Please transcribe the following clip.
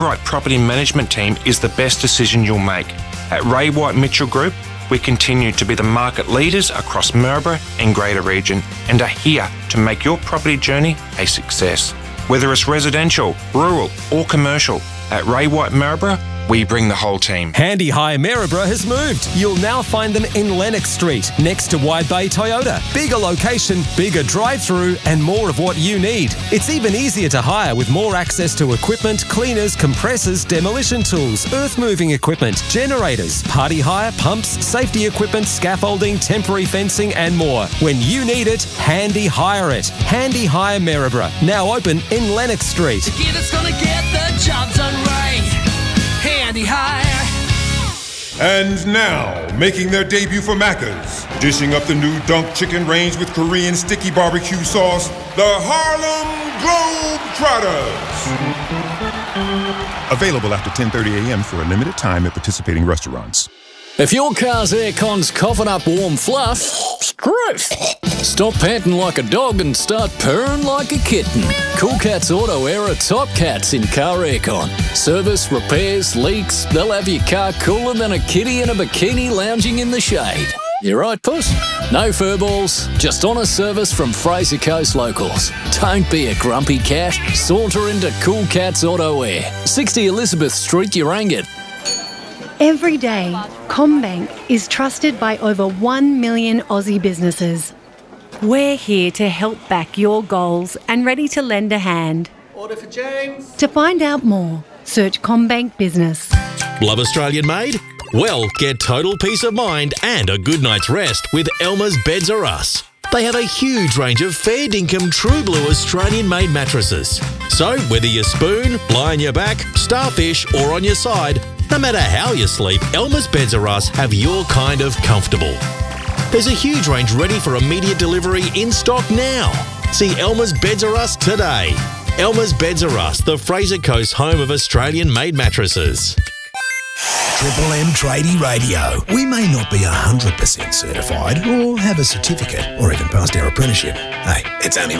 Right property management team is the best decision you'll make. At Ray White Mitchell Group, we continue to be the market leaders across Maryborough and Greater Region and are here to make your property journey a success. Whether it's residential, rural or commercial, at Ray White Maryborough, we bring the whole team. Handy Hire Maryborough has moved. You'll now find them in Lennox Street, next to Wide Bay Toyota. Bigger location, bigger drive-through, and more of what you need. It's even easier to hire with more access to equipment, cleaners, compressors, demolition tools, earth-moving equipment, generators, party hire, pumps, safety equipment, scaffolding, temporary fencing, and more. When you need it, Handy Hire it. Handy Hire Maryborough, now open in Lennox Street. The gear that's gonna get the job done right. Handy Hire. And now, making their debut for Macca's, dishing up the new Dunk Chicken range with Korean sticky barbecue sauce, the Harlem Globetrotters. Available after 10:30 a.m. for a limited time at participating restaurants. If your car's aircon's coughing up warm fluff, scruff. Stop panting like a dog and start purring like a kitten. Cool Cats Auto Air are top cats in car aircon. Service, repairs, leaks, they'll have your car cooler than a kitty in a bikini lounging in the shade. You right, puss? No furballs, just honest service from Fraser Coast locals. Don't be a grumpy cat. Saunter into Cool Cats Auto Air, 60 Elizabeth Street, Urangit. Every day, CommBank is trusted by over 1 million Aussie businesses. We're here to help back your goals and ready to lend a hand. Order for James. To find out more, search CommBank Business. Love Australian made? Well, get total peace of mind and a good night's rest with Elmer's Beds Are Us. They have a huge range of fair dinkum true blue Australian-made mattresses. So whether you spoon, lie on your back, starfish or on your side, no matter how you sleep, Elmer's Beds Are Us have your kind of comfortable. There's a huge range ready for immediate delivery in stock now. See Elmer's Beds Are Us today. Elmer's Beds Are Us, the Fraser Coast home of Australian-made mattresses. Triple M Tradie Radio. We may not be 100% certified or have a certificate or even passed our apprenticeship. Hey, it's only